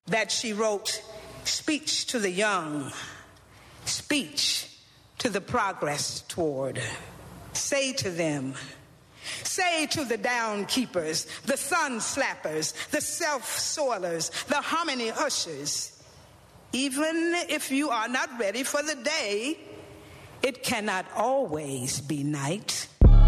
that she wrote, "Speech to the young, speech to the progress toward. Say to them, say to the downkeepers, the sun slappers, the self-soilers, the harmony ushers, even if you are not ready for the day, it cannot always be night.